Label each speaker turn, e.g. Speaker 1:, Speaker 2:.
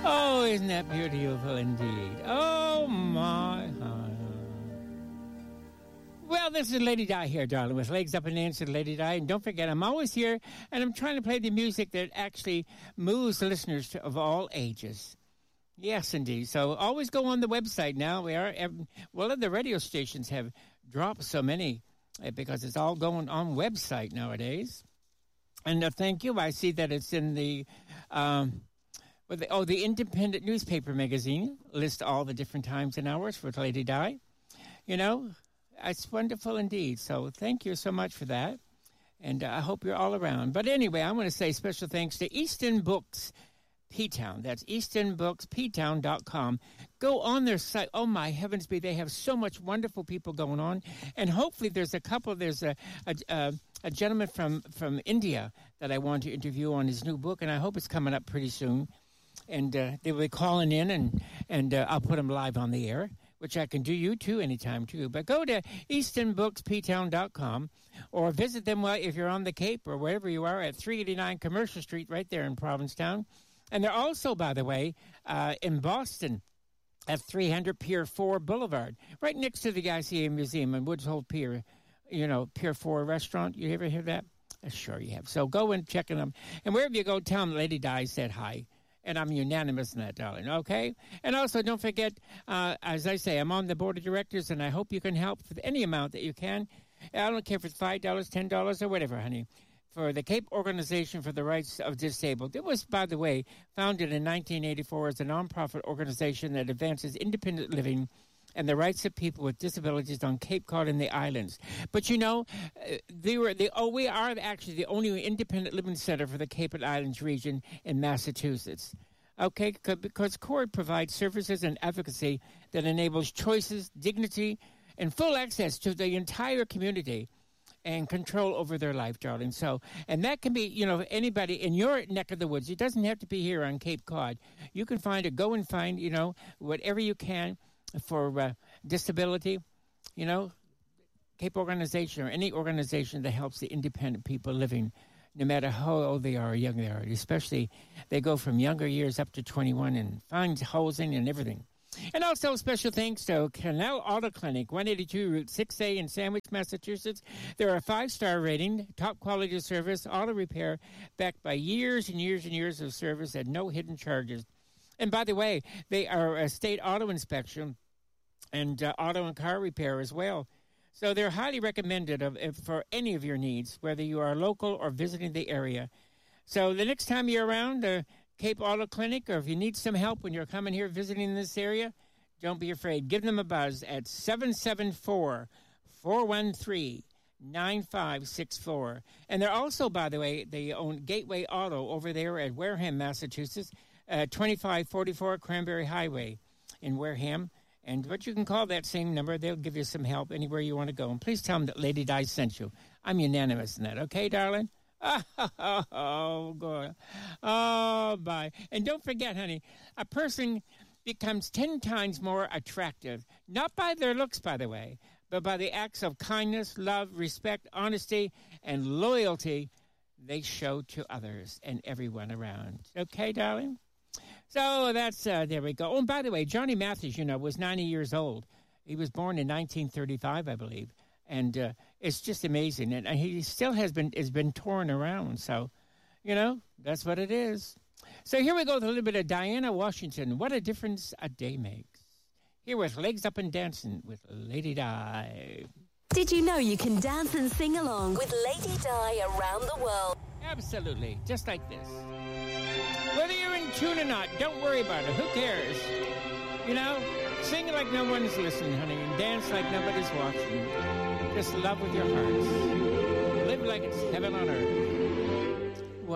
Speaker 1: Oh, isn't that beautiful indeed? Oh, my. Well, this is Lady Di here, darling, with Legs Up and Dancing to Lady Di. And don't forget, I'm always here, and I'm trying to play the music that actually moves the listeners of all ages. Yes, indeed. So always go on the website now. The radio stations have dropped so many because it's all going on website nowadays. And thank you. I see that it's in the Independent newspaper magazine lists all the different times and hours for Lady Di. You know, it's wonderful indeed. So thank you so much for that. And I hope you're all around. But anyway, I want to say special thanks to Easton Books P-Town. That's eastonbooksptown.com. Go on their site. Oh, my heavens be. They have so much wonderful people going on. And hopefully there's a gentleman from India that I want to interview on his new book, and I hope it's coming up pretty soon. And they will be calling in, and I'll put them live on the air, which I can do you too anytime too. But go to eastonbooksptown.com or visit them if you're on the Cape or wherever you are at 389 Commercial Street right there in Provincetown. And they're also, by the way, in Boston at 300 Pier 4 Boulevard, right next to the ICA Museum and Woods Hole Pier, Pier 4 restaurant. You ever hear that? Sure you have. So go and check them. And wherever you go, tell them Lady Di said hi. And I'm unanimous in that, darling, okay? And also, don't forget, as I say, I'm on the board of directors, and I hope you can help with any amount that you can. I don't care if it's $5, $10, or whatever, honey, for the Cape Organization for the Rights of Disabled. It was, by the way, founded in 1984 as a nonprofit organization that advances independent living and the rights of people with disabilities on Cape Cod and the islands. But we are actually the only independent living center for the Cape and Islands region in Massachusetts. Okay, because CORD provides services and advocacy that enables choices, dignity, and full access to the entire community and control over their life, darling. So, and that can be, anybody in your neck of the woods. It doesn't have to be here on Cape Cod. You can go and find, whatever you can for disability, Cape Organization or any organization that helps the independent people living, no matter how old they are or young they are. Especially, they go from younger years up to 21 and find housing and everything. And also special thanks to Canal Auto Clinic, 182 Route 6A in Sandwich, Massachusetts. They're a 5-star rating, top quality of service, auto repair, backed by years and years and years of service at no hidden charges. And by the way, they are a state auto inspection and auto and car repair as well. So they're highly recommended for any of your needs, whether you are local or visiting the area. So the next time you're around the Cape Auto Clinic, or if you need some help when you're coming here visiting this area, don't be afraid. Give them a buzz at 774-413-9564. And they're also, by the way, they own Gateway Auto over there at Wareham, Massachusetts, 2544 Cranberry Highway in Wareham. And what you can call that same number, they'll give you some help anywhere you want to go. And please tell them that Lady Di sent you. I'm unanimous in that. Okay, darling? Oh, God. Oh, bye. And don't forget, honey, a person becomes 10 times more attractive, not by their looks, by the way, but by the acts of kindness, love, respect, honesty, and loyalty they show to others and everyone around. Okay, darling? So that's, there we go. Oh, and by the way, Johnny Mathis, was 90 years old. He was born in 1935, I believe. And it's just amazing. And he still has been torn around. So, that's what it is. So here we go with a little bit of Diana Washington. What a difference a day makes. Here with Legs Up and Dancing with Lady Di.
Speaker 2: Did you know you can dance and sing along with Lady Di around the world?
Speaker 1: Absolutely. Just like this. Whether you're in tune or not, don't worry about it. Who cares? Sing like no one's listening, honey, and dance like nobody's watching. Just love with your hearts. Live like it's heaven on earth.